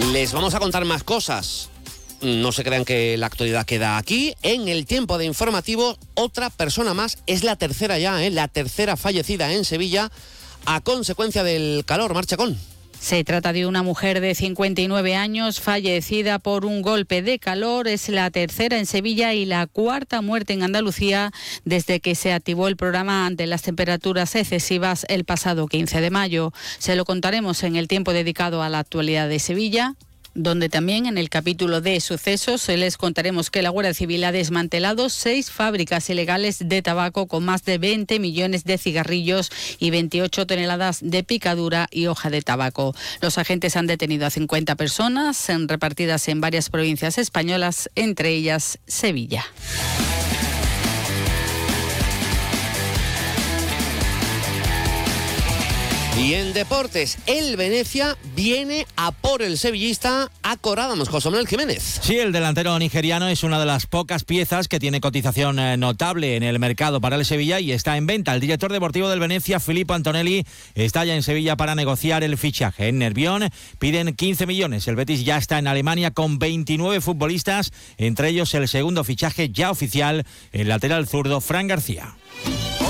Les vamos a contar más cosas. No se crean que la actualidad queda aquí. En el tiempo de informativo, otra persona más, es la tercera ya, la tercera fallecida en Sevilla a consecuencia del calor. Mar Chacón. Se trata de una mujer de 59 años fallecida por un golpe de calor. Es la tercera en Sevilla y la cuarta muerte en Andalucía desde que se activó el programa ante las temperaturas excesivas el pasado 15 de mayo. Se lo contaremos en el tiempo dedicado a la actualidad de Sevilla, donde también en el capítulo de sucesos les contaremos que la Guardia Civil ha desmantelado 6 fábricas ilegales de tabaco con más de 20 millones de cigarrillos y 28 toneladas de picadura y hoja de tabaco. Los agentes han detenido a 50 personas repartidas en varias provincias españolas, entre ellas Sevilla. Y en deportes, el Venezia viene a por el sevillista Acorádamos, José Manuel Jiménez. Sí, el delantero nigeriano es una de las pocas piezas que tiene cotización notable en el mercado para el Sevilla y está en venta. El director deportivo del Venezia, Filippo Antonelli, está ya en Sevilla para negociar el fichaje. En Nervión piden 15 millones. El Betis ya está en Alemania con 29 futbolistas, entre ellos el segundo fichaje ya oficial, el lateral zurdo Fran García.